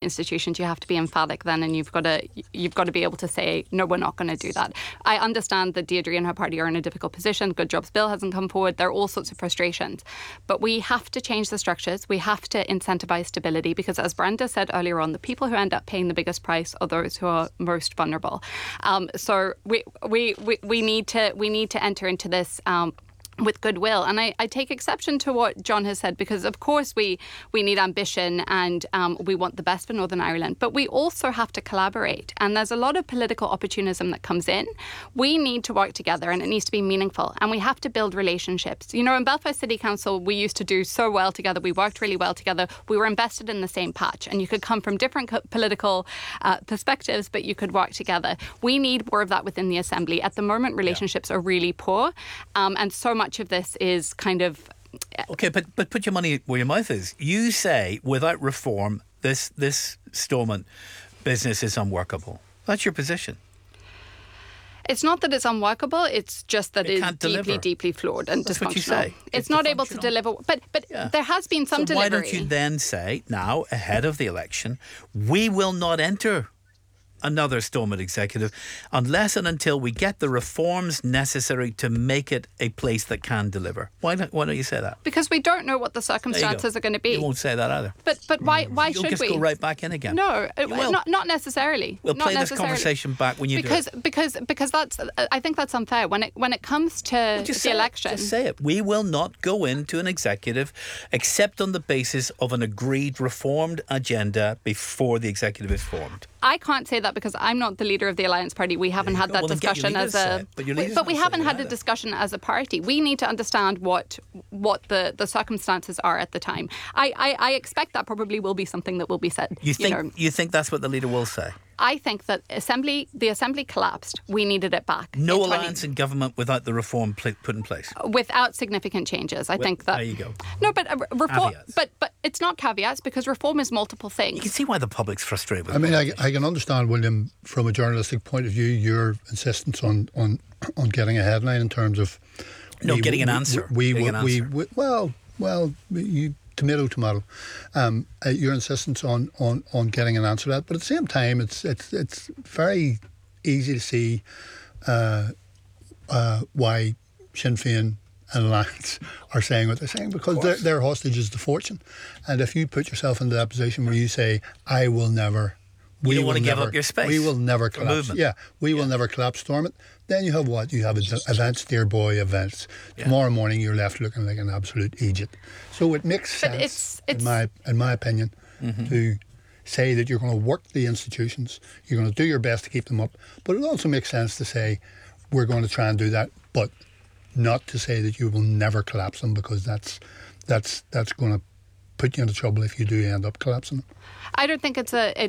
institutions, you have to be emphatic then, and you've got to be able to say, no, we're not going to do that. I understand that Deirdre and her party are in a difficult position. Good Jobs Bill hasn't come forward. There are all sorts of frustrations. But we have to change the structures. We have to incentivise stability, because as Brenda said earlier on, the people who end up paying the biggest price are those who are most vulnerable. So we need to enter into this with goodwill. And I take exception to what John has said, because of course we need ambition, and we want the best for Northern Ireland, but we also have to collaborate. And there's a lot of political opportunism that comes in. We need to work together, and it needs to be meaningful, and we have to build relationships. You know, in Belfast City Council, we used to do so well together. We worked really well together. We were invested in the same patch, and you could come from different political perspectives, but you could work together. We need more of that within the Assembly. At the moment, relationships are really poor, and so much of this is kind of... Okay, but put your money where your mouth is. You say without reform, this Stormont business is unworkable. That's your position. It's not that it's unworkable, it's just that it's deeply flawed and That's dysfunctional. What you say. It's not able to deliver. But there has been some delivery. Why don't you then say, now, ahead of the election, we will not enter another Stormont executive unless and until we get the reforms necessary to make it a place that can deliver. Why don't you say that? Because we don't know what the circumstances are going to be. You won't say that either. But why should we? You'll just go right back in again. No, not necessarily. We'll play this conversation back when you do it. Because that's, I think that's unfair. When it comes to the election. Just say it. We will not go into an executive except on the basis of an agreed reformed agenda before the executive is formed. I can't say that because I'm not the leader of the Alliance Party. We haven't had that discussion as a... But we haven't had a discussion as a party. We need to understand what the circumstances are at the time. I expect that probably will be something that will be said. You think that's what the leader will say? I think that the Assembly collapsed. We needed it back. No alliance in government without the reform put in place? Without significant changes. I think that... There you go. No, but reform... But it's not caveats, because reform is multiple things. You can see why the public's frustrated with I can understand, William, from a journalistic point of view, your insistence on getting a headline in terms of... getting an answer. Tomato. Your insistence on getting an answer to that, but at the same time, it's very easy to see why Sinn Féin and Alliance are saying what they're saying, because they're hostages to fortune. And if you put yourself into that position where you say, "I will never," you don't want to give up your space. We will never collapse. We will never collapse Stormont. Then you have what? You have events, dear boy, events. Tomorrow morning you're left looking like an absolute idiot. So it makes sense, in my opinion, to say that you're going to work the institutions, you're going to do your best to keep them up, but it also makes sense to say we're going to try and do that, but not to say that you will never collapse them, because that's going to put you into trouble if you do end up collapsing them. I don't think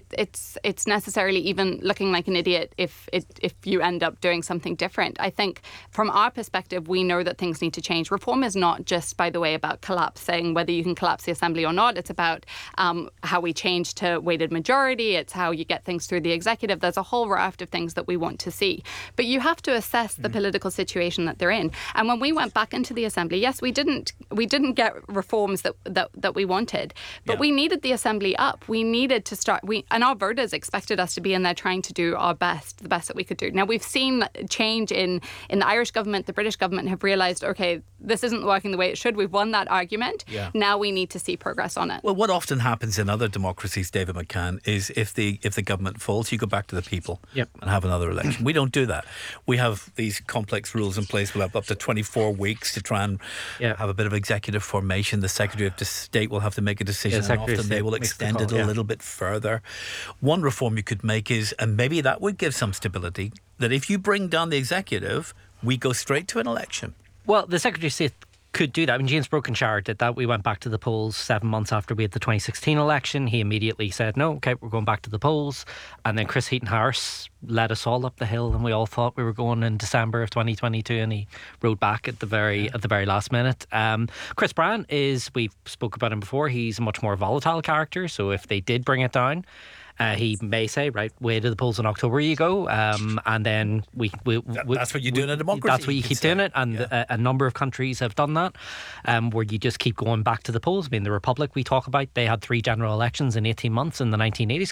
it's necessarily even looking like an idiot if you end up doing something different. I think from our perspective, we know that things need to change. Reform is not just, by the way, about collapsing whether you can collapse the Assembly or not. It's about how we change to weighted majority. It's how you get things through the executive. There's a whole raft of things that we want to see. But you have to assess the political situation that they're in. And when we went back into the Assembly, yes, we didn't get reforms that we wanted, but we needed the Assembly up. We needed to start, and our voters expected us to be in there trying to do our best, the best that we could do. Now, we've seen change in the Irish government. The British government have realised, okay, this isn't working the way it should. We've won that argument. Now we need to see progress on it. Well, what often happens in other democracies, David McCann, is if the government falls, you go back to the people and have another election. We don't do that. We have these complex rules in place. We'll have up to 24 weeks to try and have a bit of executive formation. The Secretary of State will have to make a decision, and often they will extend it a little bit further. One reform you could make is, and maybe that would give some stability, that if you bring down the executive, we go straight to an election. Well, the Secretary of State could do that. I mean, James Brokenshire did that. We went back to the polls 7 months after we had the 2016 election. He immediately said, no, okay, we're going back to the polls. And then Chris Heaton-Harris led us all up the hill, and we all thought we were going in December of 2022, and he rode back at the very last minute. Chris Bryan we spoke about him before, he's a much more volatile character, so if they did bring it down, he may say, right, way to the polls in October you go, and then that's what you do in a democracy. That's what you keep doing it, and a number of countries have done that, where you just keep going back to the polls. I mean, the Republic we talk about, they had 3 general elections in 18 months in the 1980s.